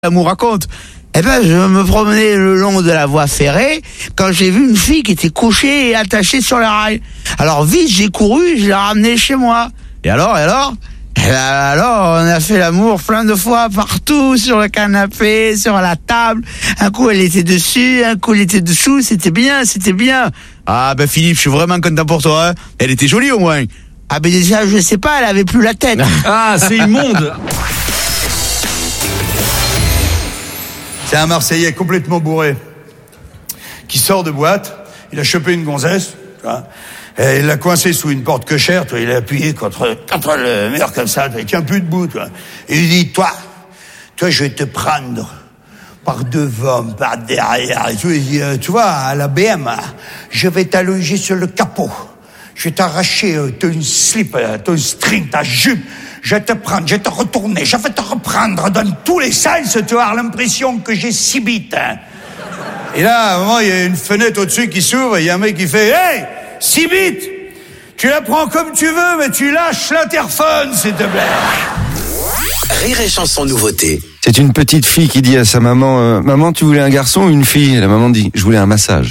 L'amour raconte. Eh ben, je me promenais le long de la voie ferrée quand j'ai vu une fille qui était couchée et attachée sur les rails. Alors vite, j'ai couru, je l'ai ramenée chez moi. Et alors, on a fait l'amour plein de fois partout, sur le canapé, sur la table. Un coup, elle était dessus, un coup, elle était dessous. C'était bien. Ah ben Philippe, je suis vraiment content pour toi. Hein. Elle était jolie au moins. Ah ben déjà, je sais pas, elle avait plus la tête. Ah, c'est immonde. C'est un Marseillais complètement bourré qui sort de boîte. Il a chopé une gonzesse, tu vois, et il l'a coincée sous une porte cochère. Tu vois, il a appuyé contre le mur comme ça. Il tient plus debout. Tu vois. Et il dit toi, je vais te prendre par devant, par derrière. Et il dit, tu vois, à la BM, je vais t'allonger sur le capot. Je vais t'arracher ton slip, ton string, ta jupe. Je vais te prendre, je vais te retourner, je vais te reprendre dans tous les sens, tu vas avoir l'impression que j'ai 6 bites. Hein. Et là, à un moment, il y a une fenêtre au-dessus qui s'ouvre, et il y a un mec qui fait « Hey, 6 bites, tu la prends comme tu veux, mais tu lâches l'interphone, s'il te plaît. » Rire et chanson nouveauté. C'est une petite fille qui dit à sa maman, maman, tu voulais un garçon ou une fille? Et la maman dit, je voulais un massage.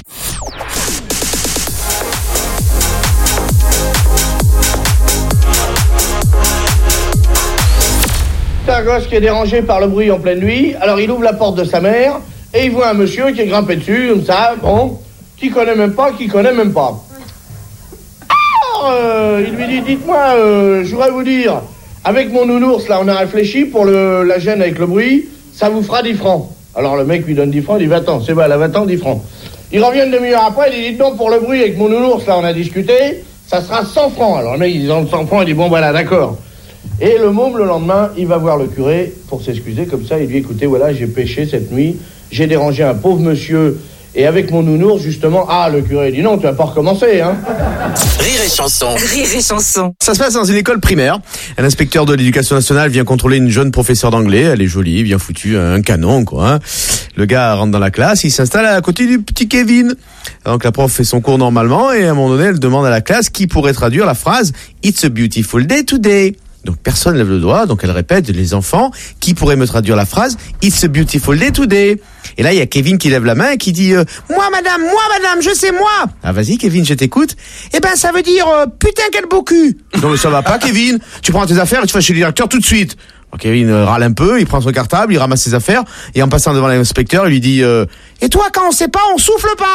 Un gosse qui est dérangé par le bruit en pleine nuit, alors il ouvre la porte de sa mère et il voit un monsieur qui est grimpé dessus, comme ça, qui connaît même pas. Alors, il lui dit, dites-moi, je voudrais vous dire, avec mon nounours, là, on a réfléchi pour la gêne avec le bruit, ça vous fera 10 francs. Alors le mec lui donne 10 francs, il dit, va-t'en, c'est bon, là, va-t'en, 10 francs. Il revient une demi-heure après, il dit, dites donc, pour le bruit avec mon nounours, là, on a discuté, ça sera 100 francs. Alors le mec, il dit, 100 francs, il dit, bon, voilà, d'accord. Et le môme, le lendemain, il va voir le curé pour s'excuser comme ça. Il dit, écoutez, voilà, j'ai péché cette nuit, j'ai dérangé un pauvre monsieur, et avec mon nounours, justement... Ah, le curé, il dit, non, tu vas pas recommencer, hein. Rire et chanson. Rire et chanson. Ça se passe dans une école primaire. Un inspecteur de l'éducation nationale vient contrôler une jeune professeure d'anglais. Elle est jolie, bien foutue, un canon, quoi. Hein. Le gars rentre dans la classe, il s'installe à côté du petit Kevin. Donc la prof fait son cours normalement, et à un moment donné, elle demande à la classe qui pourrait traduire la phrase « It's a beautiful day today ». Donc personne lève le doigt, donc elle répète, les enfants, qui pourrait me traduire la phrase « It's a beautiful day today ». Et là, il y a Kevin qui lève la main et qui dit moi madame, je sais moi !» Ah vas-y Kevin, je t'écoute. « Eh ben ça veut dire putain quel beau cul !» Non mais ça va pas Kevin, tu prends tes affaires et tu vas chez le directeur tout de suite. Alors, Kevin râle un peu, il prend son cartable, il ramasse ses affaires et en passant devant l'inspecteur, il lui dit et toi quand on sait pas, on souffle pas !»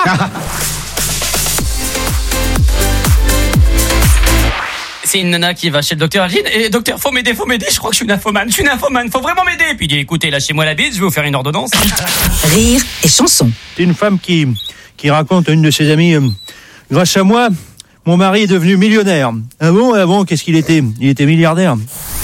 C'est une nana qui va chez le docteur, elle dit, et docteur, faut m'aider, je crois que je suis nymphomane, faut vraiment m'aider. Puis il dit, écoutez, lâchez-moi la bite, je vais vous faire une ordonnance. Rire et chanson. C'est une femme qui raconte à une de ses amies, grâce à moi, mon mari est devenu millionnaire. Ah bon, qu'est-ce qu'il était? Il était milliardaire.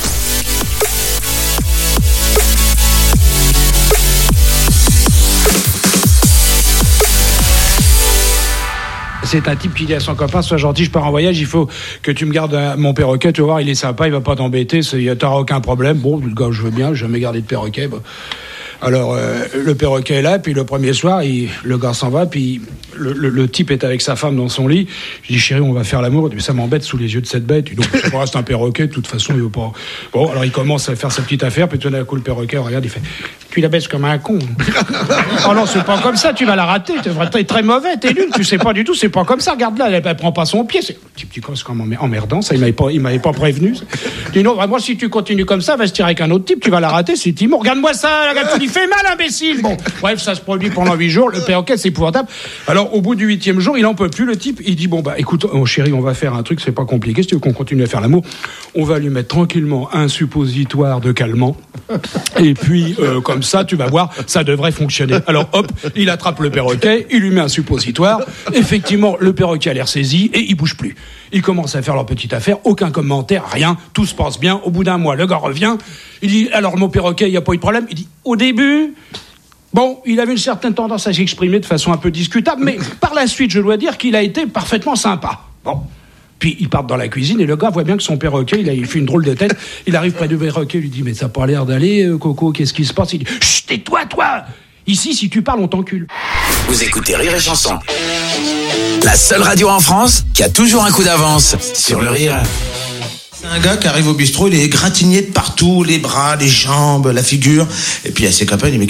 C'est un type qui dit à son copain, sois gentil, je pars en voyage, il faut que tu me gardes mon perroquet, tu vas voir, il est sympa, il va pas t'embêter, t'auras aucun problème. Bon, le gars, je veux bien, j'ai jamais gardé de perroquet. Bah. Alors, le perroquet est là, puis le premier soir, le gars s'en va, puis le type est avec sa femme dans son lit. Je dis, chérie, on va faire l'amour. Mais ça m'embête sous les yeux de cette bête. Donc, je reste un perroquet, de toute façon, il veut pas. Bon, alors il commence à faire sa petite affaire, puis tout d'un coup, le perroquet, regarde, il fait, tu la baisses comme un con. Oh non, c'est pas comme ça, tu vas la rater, t'es très mauvais, t'es nul, tu sais pas du tout, c'est pas comme ça, regarde là, elle prend pas son pied. C'est un petit gosse comme emmerdant, ça, il m'avait pas prévenu. Je dis, non, moi, si tu continues comme ça, va se tirer avec un autre type, tu vas la rater, c'est Timo. Regarde-moi ça, regarde, tu lui fais mal, imbécile. Bon, bref, ça se produit pendant 8 jours, le perroquet, c'est épouvantable. Alors, au bout du 8e jour, il en peut plus, le type, il dit, bon, bah, écoute, oh, chérie, on va faire un truc, c'est pas compliqué, si tu veux qu'on continue à faire l'amour, on va lui mettre tranquillement un suppositoire de calmant, et puis, comme ça, tu vas voir, ça devrait fonctionner. Alors, hop, il attrape le perroquet, il lui met un suppositoire, effectivement, le perroquet a l'air saisi, et il bouge plus. Ils commencent à faire leur petite affaire, aucun commentaire, rien, tout se passe bien. Au bout d'un mois, le gars revient, il dit, alors mon perroquet, il n'y a pas eu de problème. Il dit, au début, bon, il avait une certaine tendance à s'exprimer de façon un peu discutable, mais par la suite, je dois dire qu'il a été parfaitement sympa. Bon. Puis ils partent dans la cuisine et le gars voit bien que son perroquet, il fait une drôle de tête. Il arrive près du perroquet, il lui dit, mais ça n'a pas l'air d'aller, Coco, qu'est-ce qui se passe? Il dit, chut, tais-toi, toi! Ici, si tu parles, on t'encule. Vous écoutez Rire et Chanson. La seule radio en France qui a toujours un coup d'avance sur le rire. Un gars qui arrive au bistrot, il est égratigné de partout, les bras, les jambes, la figure. Et puis il y a ses copains, il dit, mais